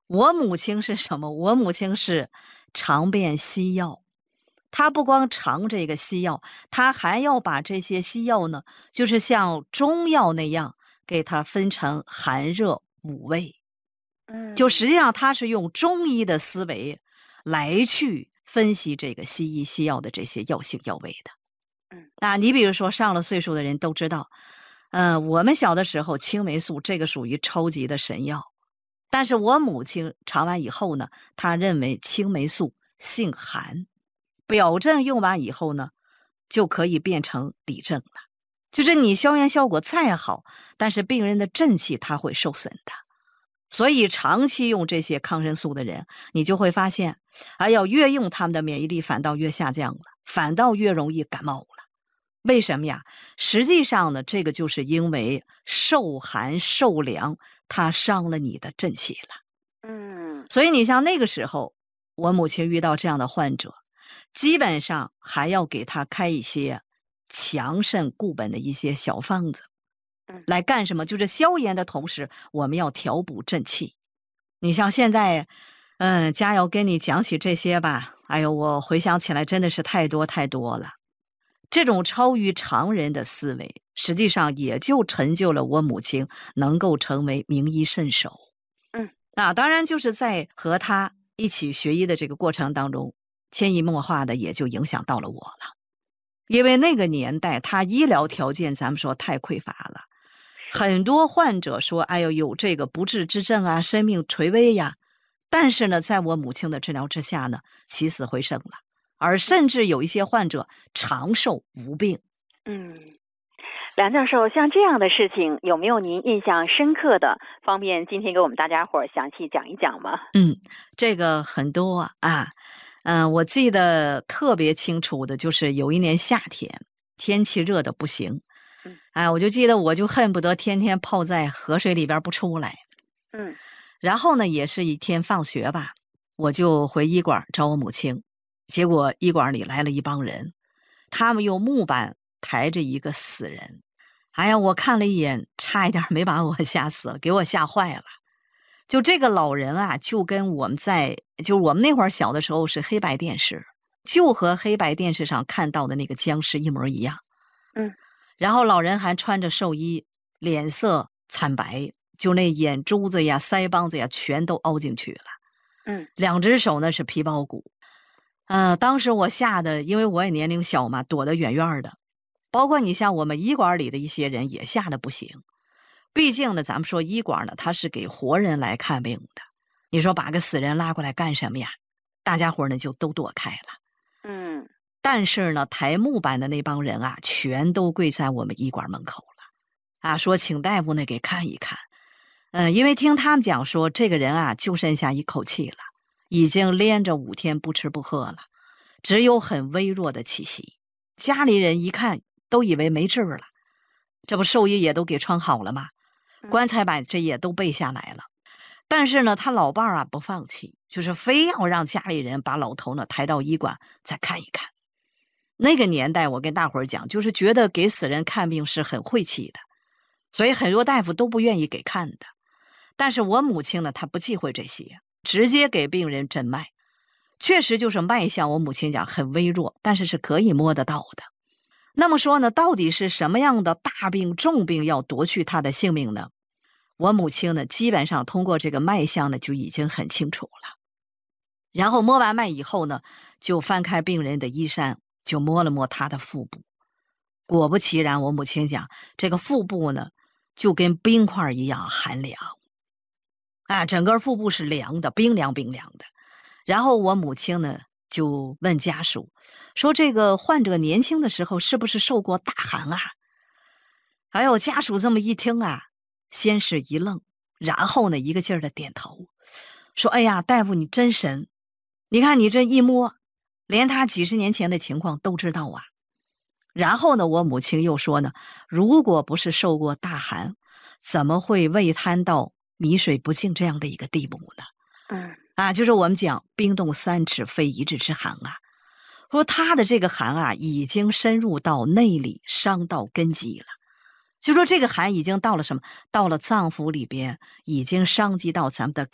我母亲是什么？我母亲是尝遍西药，她不光尝这个西药，她还要把这些西药呢，就是像中药那样，给它分成寒热五味。就实际上，她是用中医的思维来去分析这个西医西药的这些药性药味的。你比如说上了岁数的人都知道，我们小的时候青霉素这个属于超级的神药，但是我母亲尝完以后呢，她认为青霉素性寒，表证用完以后呢，就可以变成里症了。就是你消炎效果再好，但是病人的正气它会受损的。所以长期用这些抗生素的人，你就会发现，越用他们的免疫力反倒越下降了，反倒越容易感冒了。为什么呀？实际上呢，这个就是因为受寒受凉，它伤了你的正气了。所以你像那个时候，我母亲遇到这样的患者，基本上还要给他开一些强肾固本的一些小方子。来干什么？就是消炎的同时，我们要调补正气。你像现在，佳瑶跟你讲起这些吧，我回想起来真的是太多太多了。这种超于常人的思维，实际上也就成就了我母亲能够成为名医圣手。当然就是在和他一起学医的这个过程当中，潜移默化的也就影响到了我了。因为那个年代他医疗条件咱们说太匮乏了，很多患者说有这个不治之症啊，生命垂危呀，但是呢在我母亲的治疗之下呢，起死回生了，而甚至有一些患者长寿无病。 梁教授，像这样的事情有没有您印象深刻的，方便今天给我们大家伙详细讲一讲吗？ 这个很多啊。我记得特别清楚的就是有一年夏天，天气热的不行。我就记得我就恨不得天天泡在河水里边不出来。然后呢，也是一天放学吧，我就回医馆找我母亲，结果医馆里来了一帮人，他们用木板抬着一个死人。我看了一眼，差一点没把我吓死了，给我吓坏了。就这个老人啊，就跟我们那会儿小的时候是黑白电视，就和黑白电视上看到的那个僵尸一模一样。然后老人还穿着寿衣，脸色惨白，就那眼珠子呀腮帮子呀全都凹进去了。两只手呢是皮包骨。当时我吓得，因为我也年龄小嘛，躲得远远的。包括你像我们医馆里的一些人也吓得不行。毕竟呢，咱们说医馆呢，它是给活人来看病的。你说把个死人拉过来干什么呀？大家伙呢就都躲开了。但是呢，抬木板的那帮人啊，全都跪在我们医馆门口了。说请大夫呢给看一看。因为听他们讲说，这个人啊就剩下一口气了，已经连着5天不吃不喝了，只有很微弱的气息。家里人一看都以为没治了，这不寿衣也都给穿好了吗？棺材板这也都备下来了。但是呢，他老伴儿不放弃，就是非要让家里人把老头呢抬到医馆再看一看。那个年代我跟大伙儿讲，就是觉得给死人看病是很晦气的，所以很多大夫都不愿意给看的。但是我母亲呢，她不忌讳这些，直接给病人诊脉。确实就是脉象，我母亲讲很微弱，但是是可以摸得到的。那么说呢，到底是什么样的大病重病要夺去他的性命呢？我母亲呢，基本上通过这个脉象呢，就已经很清楚了。然后摸完脉以后呢，就翻开病人的衣衫，就摸了摸他的腹部。果不其然，我母亲讲，这个腹部呢，就跟冰块一样寒凉。整个腹部是凉的，冰凉冰凉的。然后我母亲呢，就问家属说，这个患者年轻的时候是不是受过大寒啊？家属这么一听啊，先是一愣，然后呢一个劲儿的点头，说哎呀，大夫你真神，你看你这一摸，连他几十年前的情况都知道啊。然后呢我母亲又说呢，如果不是受过大寒，怎么会胃瘫到米水不进这样的一个地步呢？就是我们讲冰冻3尺非一日之寒啊。说他的这个寒啊，已经深入到内里，伤到根基了。就说这个寒已经到了什么？到了脏腑里边，已经伤及到咱们的